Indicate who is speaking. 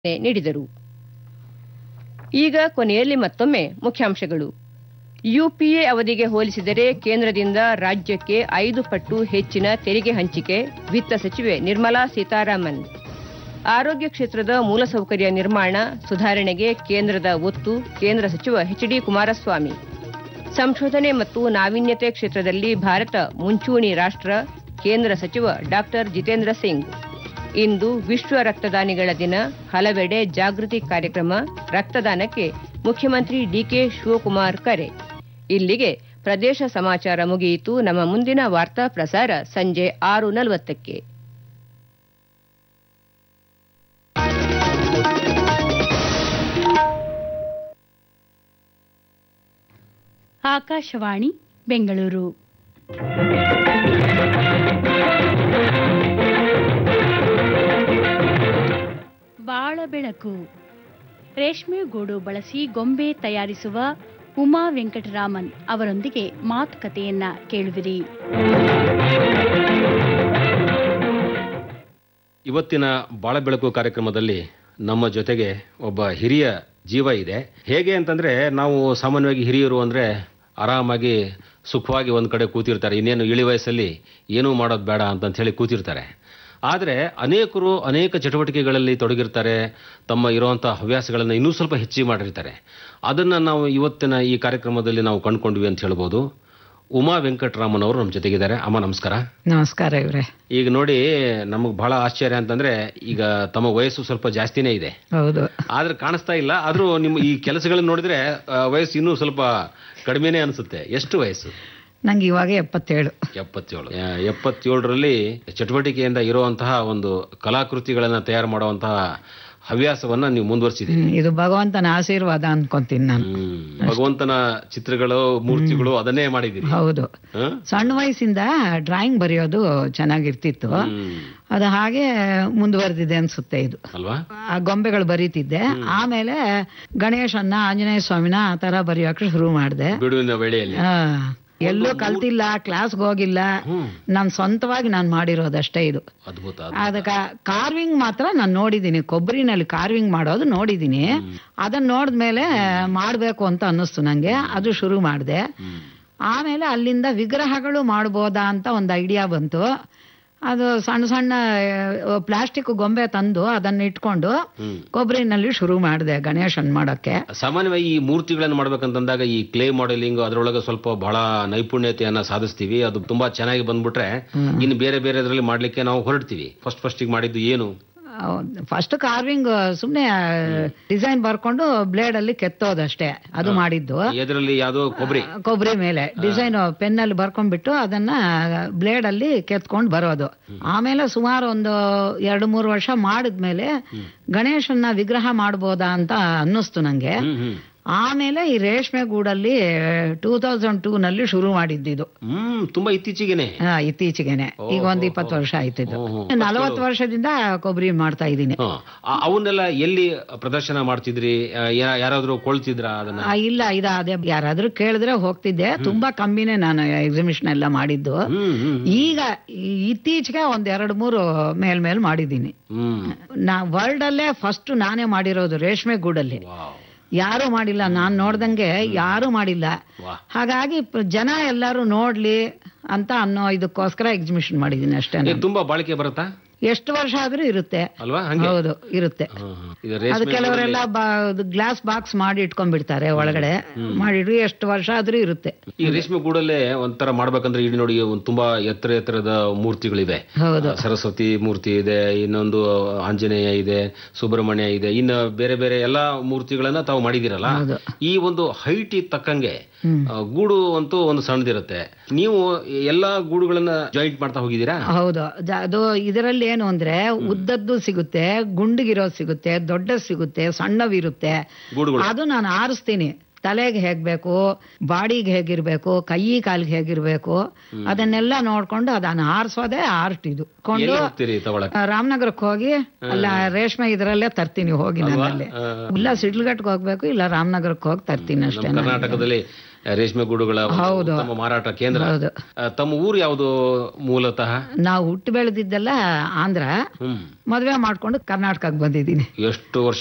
Speaker 1: ನೀಡಿದರು. ಈಗ ಕೊನೆಯಲ್ಲಿ ಮತ್ತೊಮ್ಮೆ ಮುಖ್ಯಾಂಶಗಳು. ಯುಪಿಎ ಅವಧಿಗೆ ಹೋಲಿಸಿದರೆ ಕೇಂದ್ರದಿಂದ ರಾಜ್ಯಕ್ಕೆ 5 ಪಟ್ಟು ಹೆಚ್ಚಿನ ತೆರಿಗೆ ಹಂಚಿಕೆ, ವಿತ್ತ ಸಚಿವೆ ನಿರ್ಮಲಾ ಸೀತಾರಾಮನ್. ಆರೋಗ್ಯ ಕ್ಷೇತ್ರದ ಮೂಲಸೌಕರ್ಯ ನಿರ್ಮಾಣ, ಸುಧಾರಣೆಗೆ ಕೇಂದ್ರದ ಒತ್ತು, ಕೇಂದ್ರ ಸಚಿವ ಎಚ್.ಡಿ. ಕುಮಾರಸ್ವಾಮಿ. ಸಂಶೋಧನೆ ಮತ್ತು ನಾವೀನ್ಯತೆ ಕ್ಷೇತ್ರದಲ್ಲಿ ಭಾರತ ಮುಂಚೂಣಿ ರಾಷ್ಟ್ರ, ಕೇಂದ್ರ ಸಚಿವ ಡಾ. ಜಿತೇಂದ್ರ ಸಿಂಗ್. ಇಂದು ವಿಶ್ವ ರಕ್ತದಾನಿಗಳ ದಿನ, ಹಲವೆಡೆ ಜಾಗೃತಿ ಕಾರ್ಯಕ್ರಮ, ರಕ್ತದಾನಕ್ಕೆ ಮುಖ್ಯಮಂತ್ರಿ ಡಿಕೆ ಶಿವಕುಮಾರ್ ಕರೆ. ಇಲ್ಲಿಗೆ ಪ್ರದೇಶ ಸಮಾಚಾರ ಮುಗಿಯಿತು. ನಮ್ಮ ಮುಂದಿನ ವಾರ್ತಾ ಪ್ರಸಾರ ಸಂಜೆ 6:40ಕ್ಕೆ.
Speaker 2: ಆಕಾಶವಾಣಿ ಬೆಂಗಳೂರು. ಬಾಳ ಬೆಳಕು. ರೇಷ್ಮೆ ಗೂಡು ಬಳಸಿ ಗೊಂಬೆ ತಯಾರಿಸುವ ಉಮಾ ವೆಂಕಟರಾಮನ್ ಅವರೊಂದಿಗೆ ಮಾತುಕತೆಯನ್ನ ಕೇಳುವಿರಿ.
Speaker 3: ಇವತ್ತಿನ ಬಾಳ ಬೆಳಕು ಕಾರ್ಯಕ್ರಮದಲ್ಲಿ ನಮ್ಮ ಜೊತೆಗೆ ಒಬ್ಬ ಹಿರಿಯ ಜೀವ ಇದೆ. ಹೇಗೆ ಅಂತಂದ್ರೆ, ನಾವು ಸಾಮಾನ್ಯವಾಗಿ ಹಿರಿಯರು ಅಂದ್ರೆ ಆರಾಮಾಗಿ ಸುಖವಾಗಿ ಒಂದ್ ಕಡೆ ಕೂತಿರ್ತಾರೆ. ಇನ್ನೇನು ಇಳಿ ವಯಸ್ಸಲ್ಲಿ ಏನೂ ಮಾಡೋದು ಬೇಡ ಅಂತ ಹೇಳಿ ಕೂತಿರ್ತಾರೆ. ಆದರೆ ಅನೇಕರು ಅನೇಕ ಚಟುವಟಿಕೆಗಳಲ್ಲಿ ತೊಡಗಿರ್ತಾರೆ. ತಮ್ಮ ಇರುವಂತಹ ಹವ್ಯಾಸಗಳನ್ನು ಇನ್ನೂ ಸ್ವಲ್ಪ ಹೆಚ್ಚಿಗೆ ಮಾಡಿರ್ತಾರೆ. ಅದನ್ನು ನಾವು ಇವತ್ತಿನ ಈ ಕಾರ್ಯಕ್ರಮದಲ್ಲಿ ನಾವು ಕಂಡುಕೊಂಡ್ವಿ ಅಂತ ಹೇಳ್ಬೋದು. ಉಮಾ ವೆಂಕಟರಾಮನ್ ಅವರು ನಮ್ಮ ಜೊತೆಗಿದ್ದಾರೆ. ಅಮ್ಮ ನಮಸ್ಕಾರ.
Speaker 4: ನಮಸ್ಕಾರ ಇವ್ರೆ.
Speaker 3: ಈಗ ನೋಡಿ, ನಮಗೆ ಬಹಳ ಆಶ್ಚರ್ಯ ಅಂತಂದ್ರೆ, ಈಗ ತಮ್ಮ ವಯಸ್ಸು ಸ್ವಲ್ಪ ಜಾಸ್ತಿನೇ ಇದೆ.
Speaker 4: ಹೌದು.
Speaker 3: ಆದ್ರೆ ಕಾಣಿಸ್ತಾ ಇಲ್ಲ. ಆದ್ರೂ ನಿಮ್ಮ ಈ ಕೆಲಸಗಳನ್ನು ನೋಡಿದ್ರೆ ವಯಸ್ಸು ಇನ್ನೂ ಸ್ವಲ್ಪ ಕಡಿಮೆನೇ ಅನಿಸುತ್ತೆ. ಎಷ್ಟು ವಯಸ್ಸು?
Speaker 4: ನಂಗೆ ಇವಾಗ 77.
Speaker 3: 77ರಲ್ಲಿ ಚಟುವಟಿಕೆಯಿಂದ ಇರುವಂತಹ ಒಂದು ಕಲಾಕೃತಿಗಳನ್ನ ತಯಾರು ಮಾಡುವಂತಹ ಹವ್ಯಾಸವನ್ನ ನೀವು ಮುಂದುವರಿಸಿದ್ದೀರಿ.
Speaker 4: ಇದು ಭಗವಂತನ ಆಶೀರ್ವಾದ ಅನ್ಕೊಂತೀನಿ ನಾನು.
Speaker 3: ಭಗವಂತನ ಚಿತ್ರಗಳು, ಮೂರ್ತಿಗಳು ಅದನ್ನೇ ಮಾಡಿದ್ದೀರಿ.
Speaker 4: ಹೌದು. ಸಣ್ಣ ವಯಸ್ಸಿಂದ ಡ್ರಾಯಿಂಗ್ ಬರೆಯೋದು ಚೆನ್ನಾಗಿರ್ತಿತ್ತು. ಅದು ಹಾಗೆ ಮುಂದುವರೆದಿದೆ ಅನ್ಸುತ್ತೆ ಇದು
Speaker 3: ಅಲ್ವಾ.
Speaker 4: ಆ ಗೊಂಬೆಗಳು ಬರೀತಿದ್ದೆ. ಆಮೇಲೆ ಗಣೇಶನ್ನ, ಆಂಜನೇಯ ಸ್ವಾಮಿನ ಆ ತರ ಬರೆಯೋಕೆ ಶುರು ಮಾಡಿದೆ.
Speaker 3: ಬಿಡುವಿನ ವೇಳೆಯಲ್ಲಿ
Speaker 4: ಎಲ್ಲೂ ಕಲ್ತಿಲ್ಲ, ಕ್ಲಾಸ್ಗೆ ಹೋಗಿಲ್ಲ, ನಾನ್ ಸ್ವಂತವಾಗಿ ನಾನು ಮಾಡಿರೋದಷ್ಟೇ ಇದು. ಅದಕ್ಕೆ ಕಾರ್ವಿಂಗ್ ಮಾತ್ರ ನಾನು ನೋಡಿದೀನಿ. ಕೊಬ್ಬರಿನಲ್ಲಿ ಕಾರ್ವಿಂಗ್ ಮಾಡೋದು ನೋಡಿದೀನಿ. ಅದನ್ನ ನೋಡಿದ್ಮೇಲೆ ಮಾಡ್ಬೇಕು ಅಂತ ಅನ್ನಿಸ್ತು ನಂಗೆ. ಅದು ಶುರು ಮಾಡಿದೆ. ಆಮೇಲೆ ಅಲ್ಲಿಂದ ವಿಗ್ರಹಗಳು ಮಾಡ್ಬೋದಾ ಅಂತ ಒಂದು ಐಡಿಯಾ ಬಂತು. ಅದು ಸಣ್ಣ ಸಣ್ಣ ಪ್ಲಾಸ್ಟಿಕ್ ಗೊಂಬೆ ತಂದು ಅದನ್ನ ಇಟ್ಕೊಂಡು ಕೊಬ್ಬರಿನಲ್ಲಿ ಶುರು ಮಾಡಿದೆ ಗಣೇಶನ್ ಮಾಡೋಕೆ.
Speaker 3: ಸಾಮಾನ್ಯವಾಗಿ ಈ ಮೂರ್ತಿಗಳನ್ನು ಮಾಡ್ಬೇಕಂತಂದಾಗ ಈ ಕ್ಲೇ ಮಾಡೆಲಿಂಗ್ ಅದರೊಳಗೆ ಸ್ವಲ್ಪ ಬಹಳ ನೈಪುಣ್ಯತೆಯನ್ನ ಸಾಧಿಸ್ತೀವಿ. ಅದು ತುಂಬಾ ಚೆನ್ನಾಗಿ ಬಂದ್ಬಿಟ್ರೆ ಇನ್ನು ಬೇರೆ ಬೇರೆದ್ರಲ್ಲಿ ಮಾಡ್ಲಿಕ್ಕೆ ನಾವು ಹೊರಡ್ತೀವಿ. ಫಸ್ಟಿಗೆ ಮಾಡಿದ್ದು ಏನು?
Speaker 4: ಫಸ್ಟ್ ಕಾರ್ವಿಂಗ್ ಸುಮ್ನೆ ಡಿಸೈನ್ ಬರ್ಕೊಂಡು ಬ್ಲೇಡ್ ಅಲ್ಲಿ ಕೆತ್ತೋದಷ್ಟೇ. ಅದು ಮಾಡಿದ್ದು
Speaker 3: ಎದರಲ್ಲಿ ಯಾವ್ದೋ
Speaker 4: ಕೊಬ್ಬರಿ ಮೇಲೆ ಡಿಸೈನ್ ಪೆನ್ನಲ್ಲಿ ಬರ್ಕೊಂಡ್ಬಿಟ್ಟು ಅದನ್ನ ಬ್ಲೇಡ್ ಅಲ್ಲಿ ಕೆತ್ಕೊಂಡು ಬರೋದು. ಆಮೇಲೆ ಸುಮಾರು ಒಂದು 2-3 ವರ್ಷ ಮಾಡಿದ್ಮೇಲೆ ಗಣೇಶನ್ನ ವಿಗ್ರಹ ಮಾಡ್ಬೋದಾ ಅಂತ ಅನ್ನಿಸ್ತು ನಂಗೆ. ಆಮೇಲೆ ಈ ರೇಷ್ಮೆ ಗೂಡಲ್ಲಿ 2002ನಲ್ಲಿ ಶುರು ಮಾಡಿದ್ದು.
Speaker 3: ತುಂಬಾ ಇತ್ತೀಚೆಗೆನೆ.
Speaker 4: ಈಗ ಒಂದು 20 ವರ್ಷ ಆಯ್ತಿದ್ದು. 40 ವರ್ಷದಿಂದ ಕೊಬ್ಬರಿ ಮಾಡ್ತಾ ಇದ್ದೀನಿ.
Speaker 3: ಅವನ್ನೆಲ್ಲ ಎಲ್ಲಿ ಪ್ರದರ್ಶನ ಮಾಡ್ತಿದ್ರಿ? ಯಾರಾದ್ರೂ ಕೊಳ್ತಿದ್ರ ಅದನ್ನ?
Speaker 4: ಇಲ್ಲ, ಅದೇ ಯಾರಾದ್ರೂ ಕೇಳಿದ್ರೆ ಹೋಗ್ತಿದ್ದೆ. ತುಂಬಾ ಕಮ್ಮಿನೇ ನಾನು ಎಕ್ಸಿಬಿಷನ್ ಎಲ್ಲ ಮಾಡಿದ್ದು. ಈಗ ಇತ್ತೀಚೆಗೆ 1-2-3 ಮೇಲ್ ಮಾಡಿದ್ದೀನಿ. ವರ್ಲ್ಡ್ ಅಲ್ಲೇ ಫಸ್ಟ್ ನಾನೇ ಮಾಡಿರೋದು ರೇಷ್ಮೆ ಗೂಡಲ್ಲಿ. ಯಾರು ಮಾಡಿಲ್ಲ, ನಾನ್ ನೋಡ್ದಂಗೆ ಯಾರು ಮಾಡಿಲ್ಲ. ಹಾಗಾಗಿ ಜನ ಎಲ್ಲರೂ ನೋಡ್ಲಿ ಅಂತ ಅನ್ನೋ ಇದಕ್ಕೋಸ್ಕರ ಎಕ್ಸಿಬಿಷನ್ ಮಾಡಿದೀನಿ ಅಷ್ಟೇ.
Speaker 3: ತುಂಬಾ ಬಾಳಿಕೆ ಬರುತ್ತಾ?
Speaker 4: ಎಷ್ಟು ವರ್ಷ ಆದ್ರೂ ಇರುತ್ತೆ
Speaker 3: ಅಲ್ವಾ?
Speaker 4: ಹೌದು, ಇರುತ್ತೆ. ಅದು ಕೆಲವರೆಲ್ಲ ಗ್ಲಾಸ್ ಬಾಕ್ಸ್ ಮಾಡಿ ಇಟ್ಕೊಂಡ್ಬಿಡ್ತಾರೆ ಒಳಗಡೆ. ಮಾಡಿಡ್ರಿ ಎಷ್ಟು ವರ್ಷ ಆದ್ರೂ ಇರುತ್ತೆ.
Speaker 3: ಈ ರೇಷ್ಮೆ ಗೂಡಲ್ಲೇ ಒಂಥರ ಮಾಡ್ಬೇಕಂದ್ರೆ ಇಲ್ಲಿ ನೋಡಿ, ತುಂಬಾ ಎತ್ತರದ ಮೂರ್ತಿಗಳಿವೆ. ಸರಸ್ವತಿ ಮೂರ್ತಿ ಇದೆ, ಇನ್ನೊಂದು ಆಂಜನೇಯ ಇದೆ, ಸುಬ್ರಹ್ಮಣ್ಯ ಇದೆ, ಇನ್ನು ಬೇರೆ ಬೇರೆ ಎಲ್ಲಾ ಮೂರ್ತಿಗಳನ್ನ ತಾವು ಮಾಡಿದಿರಲ್ಲ. ಈ ಒಂದು ಹೈಟ್ ತಕ್ಕಂಗೆ ಗೂಡು ಅಂತೂ ಒಂದು ಸಣ್ಣದಿರುತ್ತೆ. ನೀವು ಎಲ್ಲಾ ಗೂಡುಗಳನ್ನ ಜಾಯಿಂಟ್ ಮಾಡ್ತಾ ಹೋಗಿದ್ದೀರಾ?
Speaker 4: ಹೌದು. ಅದು ಇದರಲ್ಲಿ ಏನು ಅಂದ್ರೆ, ಉದ್ದದ್ದು ಸಿಗುತ್ತೆ, ಗುಂಡಿಗಿರೋದು ಸಿಗುತ್ತೆ, ದೊಡ್ಡದು ಸಿಗುತ್ತೆ, ಸಣ್ಣವಿರುತ್ತೆ. ಅದು ನಾನು ಆರಿಸ್ತೀನಿ. ತಲೆಗೆ ಹೇಗ್ಬೇಕು, ಬಾಡಿಗೆ ಹೇಗಿರ್ಬೇಕು, ಕೈ ಕಾಲಿಗೆ ಹೇಗಿರ್ಬೇಕು, ಅದನ್ನೆಲ್ಲ ನೋಡ್ಕೊಂಡು ಅದನ್ನ ಆರಿಸೋದೇ ಆರ್ಟ್. ಇದು ಕೊಂಡು ರಾಮನಗರಕ್ಕೆ ಹೋಗಿ ಅಲ್ಲ ರೇಷ್ಮೆ ಇದರಲ್ಲೇ ತರ್ತೀನಿ ಹೋಗಿ. ನನ್ನಲ್ಲಿ ಇಲ್ಲ ಸಿಡ್ಲಘಟ್ಟಕ್ಕೆ ಹೋಗ್ಬೇಕು, ಇಲ್ಲ ರಾಮನಗರಕ್ಕೆ ಹೋಗಿ ತರ್ತೀನಿ ಅಷ್ಟೇ.
Speaker 3: ಕರ್ನಾಟಕದಲ್ಲಿ ರೇಷ್ಮೆ ಗೂಡುಗಳ ಒಂದು ಉತ್ತಮ ಮಾರಾಟ ಕೇಂದ್ರ. ತಮ್ಮ ಊರು ಯಾವುದು ಮೂಲತಃ?
Speaker 4: ನಾವು ಹುಟ್ಟು ಬೆಳೆದಿದ್ದೆಲ್ಲ ಆಂಧ್ರ, ಮದ್ವೆ ಮಾಡ್ಕೊಂಡು ಕರ್ನಾಟಕಕ್ಕೆ ಬಂದಿದ್ದೀನಿ.
Speaker 3: ಎಷ್ಟು ವರ್ಷ